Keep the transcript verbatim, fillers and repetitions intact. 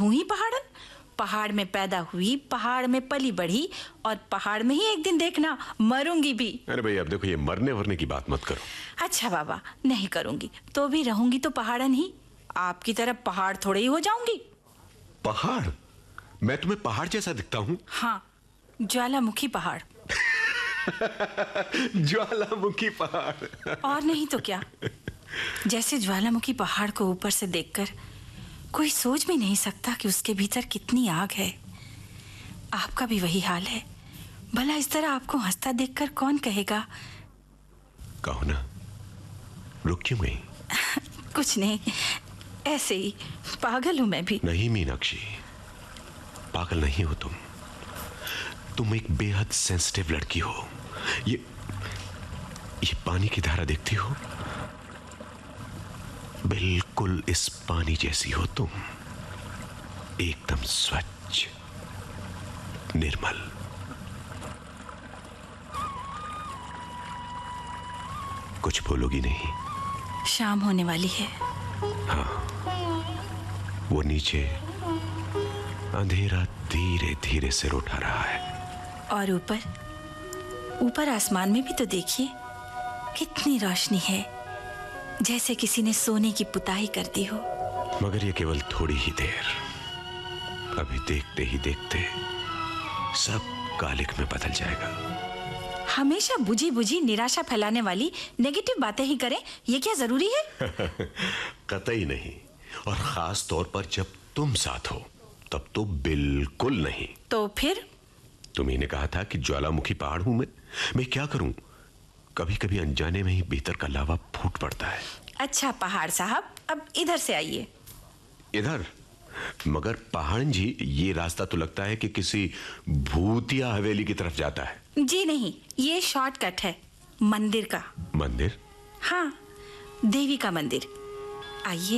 हूँ ही पहाड़न। पहाड़ में पैदा हुई, पहाड़ में पली बढ़ी और पहाड़ में ही एक दिन देखना मरूंगी भी। अरे भाई अब देखो, ये मरने वरने की बात मत करो। अच्छा बाबा, नहीं करूंगी तो भी रहूंगी तो पहाड़न ही। आपकी तरह पहाड़ थोड़े ही हो जाऊंगी। पहाड़? मैं तुम्हें पहाड़ जैसा दिखता हूँ? हाँ, ज्वालामुखी पहाड़। ज्वालामुखी पहाड़? और नहीं तो क्या। जैसे ज्वालामुखी पहाड़ को ऊपर से देखकर कोई सोच भी नहीं सकता कि उसके भीतर कितनी आग है। आपका भी वही हाल है। भला इस तरह आपको हंसता देखकर कौन कहेगा? कहो ना, रुक क्यों गई? कुछ नहीं, ऐसे ही पागल हूं मैं भी। नहीं मीनाक्षी, पागल नहीं हो तुम। तुम एक बेहद सेंसिटिव लड़की हो। ये ये पानी की धारा देखती हो? बिल्कुल इस पानी जैसी हो तुम, एकदम स्वच्छ, निर्मल। कुछ बोलोगी नहीं? शाम होने वाली है। हाँ, वो नीचे अंधेरा धीरे धीरे सिर उठा रहा है। और ऊपर ऊपर आसमान में भी तो देखिए, कितनी रोशनी है, जैसे किसी ने सोने की पुताई कर दी हो। मगर ये केवल थोड़ी ही देर। अभी देखते ही देखते सब कालिक में बदल जाएगा। हमेशा बुझी बुझी निराशा फैलाने वाली नेगेटिव बातें ही करें, ये क्या जरूरी है? कतई नहीं, और खास तौर पर जब तुम साथ हो तब तो बिल्कुल नहीं। तो फिर? तुम्ही ने कहा था कि ज्वालामुखी पहाड़ हूं मैं। मैं क्या करूं, कभी कभी अनजाने में ही भीतर का लावा फूट पड़ता है। अच्छा पहाड़ साहब, अब इधर से आइए। इधर? मगर पहाड़न जी, ये रास्ता तो लगता है कि किसी भूतिया हवेली की तरफ जाता है। जी नहीं, ये शॉर्टकट है मंदिर का। मंदिर? हाँ, देवी का मंदिर। आइए,